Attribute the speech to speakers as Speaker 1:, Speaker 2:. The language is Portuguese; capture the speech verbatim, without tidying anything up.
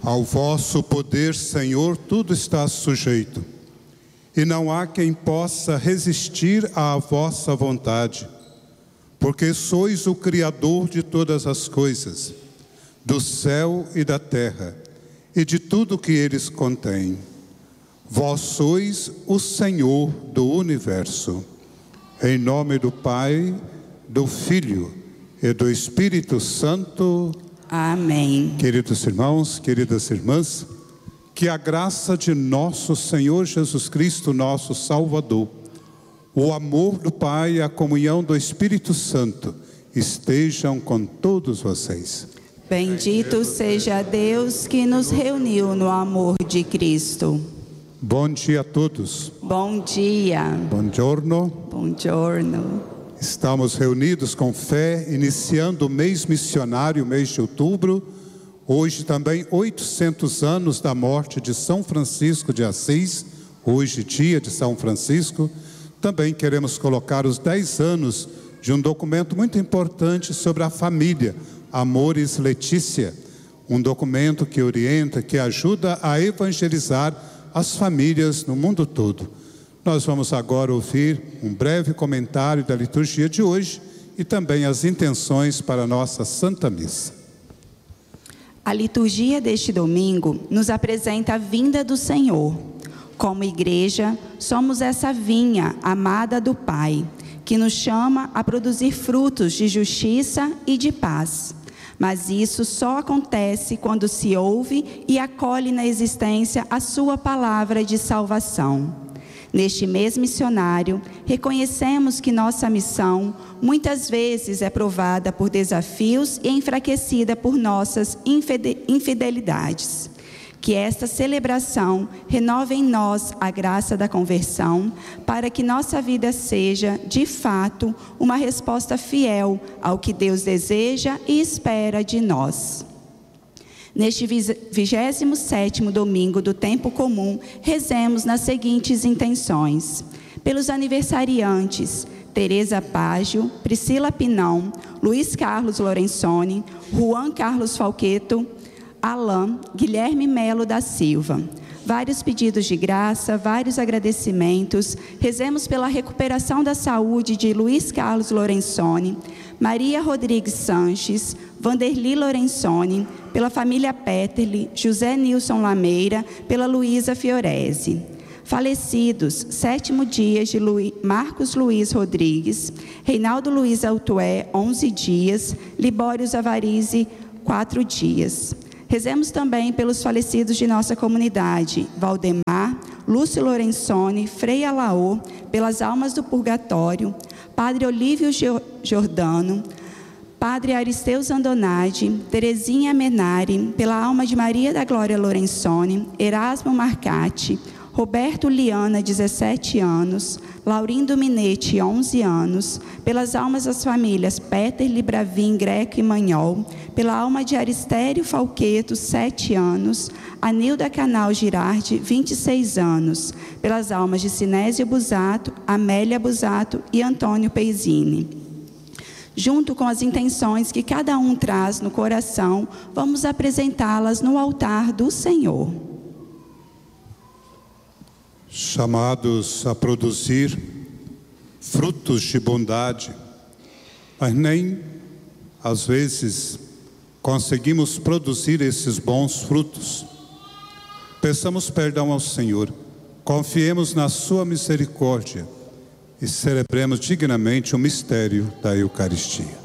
Speaker 1: Ao vosso poder, Senhor, tudo está sujeito, e não há quem possa resistir à vossa vontade, porque sois o Criador de todas as coisas, do céu e da terra, e de tudo que eles contêm. Vós sois o Senhor do universo. Em nome do Pai, do Filho e do Espírito Santo.
Speaker 2: Amém.
Speaker 1: Queridos irmãos, queridas irmãs, que a graça de nosso Senhor Jesus Cristo, nosso Salvador, o amor do Pai e a comunhão do Espírito Santo estejam com todos vocês.
Speaker 2: Bendito seja Deus que nos reuniu no amor de Cristo.
Speaker 1: Bom dia a todos.
Speaker 2: Bom dia.
Speaker 1: Buongiorno.
Speaker 2: Buongiorno.
Speaker 1: Estamos reunidos com fé, iniciando o mês missionário, o mês de outubro. Hoje também oitocentos anos da morte de São Francisco de Assis, hoje dia de São Francisco. Também queremos colocar os dez anos de um documento muito importante sobre a família, Amoris Laetitia, um documento que orienta, que ajuda a evangelizar as famílias no mundo todo. Nós vamos agora ouvir um breve comentário da liturgia de hoje e também as intenções para a nossa Santa Missa.
Speaker 2: A liturgia deste domingo nos apresenta a vinda do Senhor. Como igreja, somos essa vinha amada do Pai, que nos chama a produzir frutos de justiça e de paz. Mas isso só acontece quando se ouve e acolhe na existência a sua palavra de salvação. Neste mês missionário, reconhecemos que nossa missão muitas vezes é provada por desafios e enfraquecida por nossas infidelidades. Que esta celebração renove em nós a graça da conversão, para que nossa vida seja, de fato, uma resposta fiel ao que Deus deseja e espera de nós. Neste vigésimo sétimo domingo do tempo comum, rezemos nas seguintes intenções. Pelos aniversariantes, Teresa Págio, Priscila Pinão, Luiz Carlos Lorenzoni, Juan Carlos Falqueto, Alain, Guilherme Melo da Silva. Vários pedidos de graça, vários agradecimentos. Rezemos pela recuperação da saúde de Luiz Carlos Lorenzoni, Maria Rodrigues Sanches, Vanderli Lorenzoni, pela família Peterli, José Nilson Lameira, pela Luísa Fiorese. Falecidos, sétimo dia de Lu... Marcos Luiz Rodrigues, Reinaldo Luiz Altué, onze dias, Libórios Avarize, quatro dias. Rezemos também pelos falecidos de nossa comunidade, Valdemar, Lúcio Lorenzoni, Frei Alaô, pelas almas do purgatório, Padre Olívio Giordano, Padre Aristeu Zandonade, Terezinha Menari, pela alma de Maria da Glória Lorenzoni, Erasmo Marcati, Roberto Liana, dezessete anos, Laurindo Minetti, onze anos, pelas almas das famílias Peter, Libravim, Greco e Manhol, pela alma de Aristério Falqueto, sete anos, Anilda Canal Girardi, vinte e seis anos, pelas almas de Sinésio Busato, Amélia Busato e Antônio Peisini. Junto com as intenções que cada um traz no coração, vamos apresentá-las no altar do Senhor.
Speaker 1: Chamados a produzir frutos de bondade, mas nem, às vezes, conseguimos produzir esses bons frutos. Peçamos perdão ao Senhor, confiemos na sua misericórdia e celebremos dignamente o mistério da Eucaristia.